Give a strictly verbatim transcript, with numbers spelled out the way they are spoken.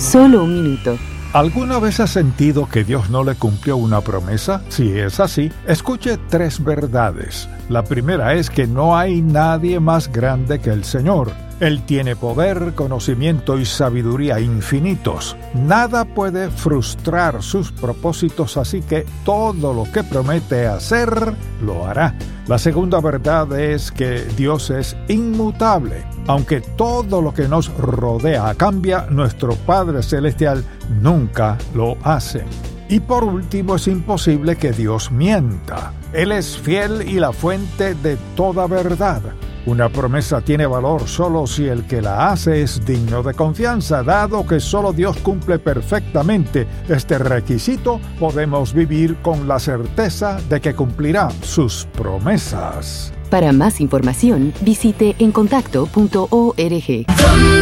Solo un minuto. ¿Alguna vez has sentido que Dios no le cumplió una promesa? Si es así, escuche tres verdades. La primera es que no hay nadie más grande que el Señor. Él tiene poder, conocimiento y sabiduría infinitos. Nada puede frustrar sus propósitos, así que todo lo que promete hacer, lo hará. La segunda verdad es que Dios es inmutable. Aunque todo lo que nos rodea cambia, nuestro Padre Celestial nunca lo hace. Y por último, es imposible que Dios mienta. Él es fiel y la fuente de toda verdad. Una promesa tiene valor solo si el que la hace es digno de confianza. Dado que solo Dios cumple perfectamente este requisito, podemos vivir con la certeza de que cumplirá sus promesas. Para más información, visite en contacto punto org.